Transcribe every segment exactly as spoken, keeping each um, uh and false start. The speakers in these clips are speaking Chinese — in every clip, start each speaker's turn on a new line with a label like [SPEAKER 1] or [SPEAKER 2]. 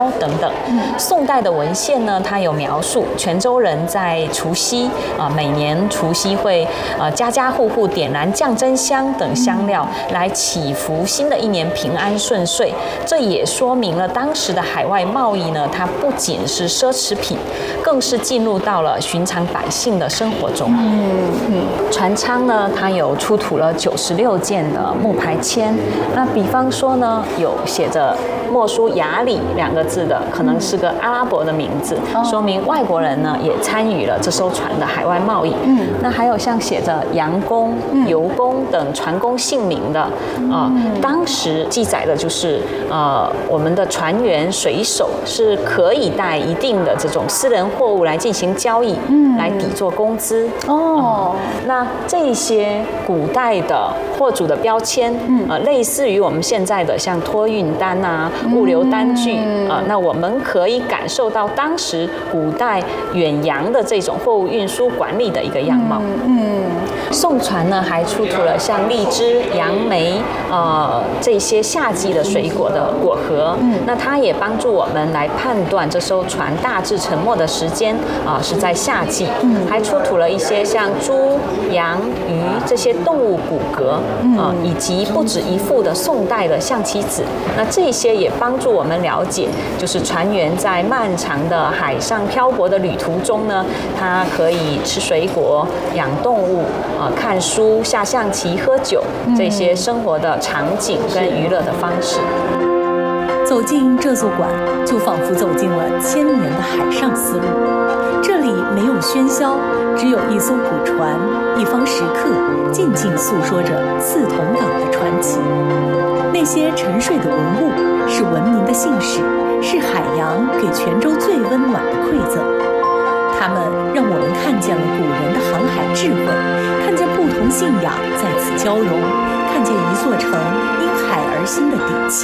[SPEAKER 1] 等等。宋代的文献呢，它有描述泉州人在除夕啊、呃，每年除夕会呃家家户户点燃降真香等香料来祈福新的一年平安顺遂。这也说明了当时的海外贸易呢，它不仅是奢侈品，更是进入到了寻常百姓的生活中。嗯嗯，船舱呢，它有出土了九十六件的木牌签。那比方说呢，有写着墨书雅里两个字的，可能是个阿拉伯的名字，说明外国人呢也参与了这艘船的海外贸易。嗯，那还有像写着洋工、油工等船工姓名的，啊、呃，当时记载的就是呃我们的船员、水手是可以带一定的这种私人货物来进行交易，嗯，来抵作工资。哦、呃，那这些古代的货主的标签，嗯，呃，类似于我们现在的像托运单啊、物流单据啊、呃，那我们可以感受到当时古代远洋的这种货物运输管理的一个样貌。嗯，宋船呢还出土了像荔枝、杨梅，呃，这些夏季的水果的果核。嗯，那它也帮助我们来判断这艘船大致沉没的时间啊、呃、是在夏季。嗯，还出土了一些像猪、羊、鱼这些动物骨骼，啊、呃，以及不止一副的宋代的象棋子。那这些也帮助我们了解，就是船员在漫长的海上漂泊的旅途中呢，他可以吃水果、养动物、啊、呃、看书、下象棋、喝酒这些生活的场景跟娱乐的方式。
[SPEAKER 2] 走进这座馆，就仿佛走进了千年的海上丝路。这里没有喧嚣，只有一艘古船，一方石刻，静静诉说着刺桐港的传奇。那些沉睡的文物，是文明的信使，是海洋给泉州最温暖的馈赠。它们让我们看见了古人的航海智慧，看见不同信仰在此交融，看见一座城因海而兴的底气。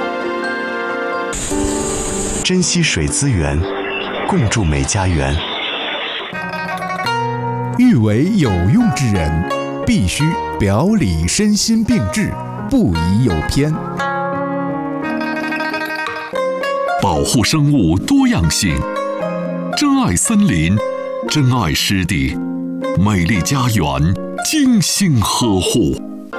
[SPEAKER 3] 珍惜水资源，共筑美家园。
[SPEAKER 4] 欲为有用之人，必须表里身心并治，不宜有偏。
[SPEAKER 5] 保护生物多样性，珍爱森林，珍爱湿地，美丽家园精心呵护。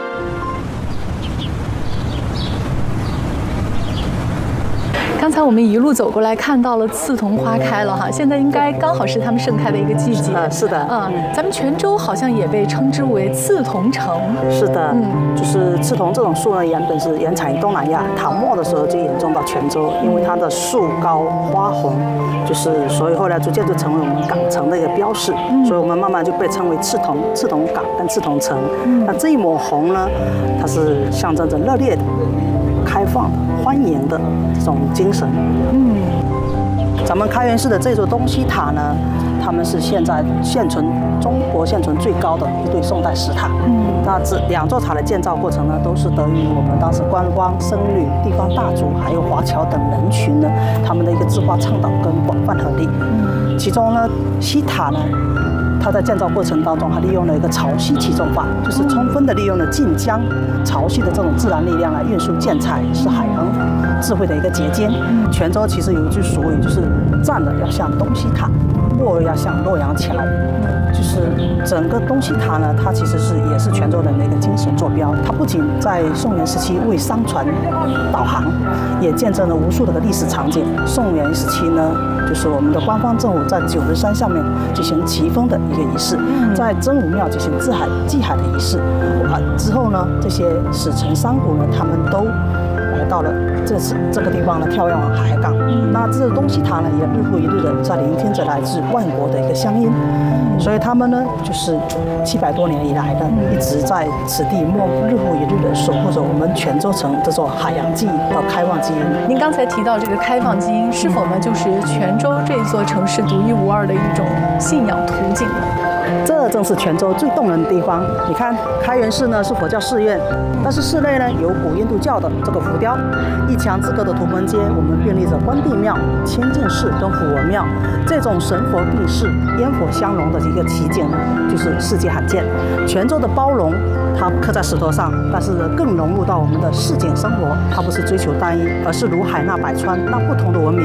[SPEAKER 6] 刚才我们一路走过来，看到了刺桐花开了哈，现在应该刚好是它们盛开的一个季节。
[SPEAKER 7] 呃，是的，
[SPEAKER 6] 嗯，咱们泉州好像也被称之为刺桐城。
[SPEAKER 7] 是的，嗯，就是刺桐这种树呢，原本是原产于东南亚，唐末的时候就引种到泉州，因为它的树高花红，就是所以后来逐渐就成为我们港城的一个标识，嗯、所以我们慢慢就被称为刺桐、刺桐港跟刺桐城。嗯、那这一抹红呢，它是象征着热烈的、开放的、欢迎的这种精神。嗯，咱们开元市的这座东西塔呢，他们是现在现存中国现存最高的一对宋代石塔。嗯，那这两座塔的建造过程呢，都是得益于我们当时观光、僧侣、地方大族还有华侨等人群呢，他们的一个自发倡导跟广泛合力。嗯，其中呢，西塔呢，它在建造过程当中，还利用了一个潮汐起重法，就是充分的利用了晋江潮汐的这种自然力量来运输建材，是海洋智慧的一个结晶。泉州其实有一句俗语，就是站着要像东西塔，卧要像洛阳桥。就是整个东西塔呢，它其实是也是泉州人的一个精神坐标。它不仅在宋元时期为商船导航，也见证了无数的个历史场景。宋元时期呢，就是我们的官方政府在九日山上面进行旗风的一个仪式，在真武庙进行祭海祭海的仪式。啊，之后呢，这些使臣商贾呢，他们都来到了这次这个地方呢，眺望海港。那这个东西塔呢，也日复一日的在聆听着来自万国的一个乡音。所以他们呢，就是七百多年以来呢，一直在此地默日复一日的守护着我们泉州城这座海洋记忆和开放基因。
[SPEAKER 6] 您刚才提到这个开放基因，是否呢就是泉州这座城市独一无二的一种信仰途径？
[SPEAKER 7] 这正是泉州最动人的地方。你看，开元寺呢是佛教寺院，但是寺内呢有古印度教的这个浮雕，一墙之隔的图门街，我们并立着关帝庙、清净寺跟虎文庙，这种神佛并视、烟火相融的一个奇景，就是世界罕见。泉州的包容，它刻在石头上，但是更融入到我们的市井生活。它不是追求单一，而是如海纳百川，让不同的文明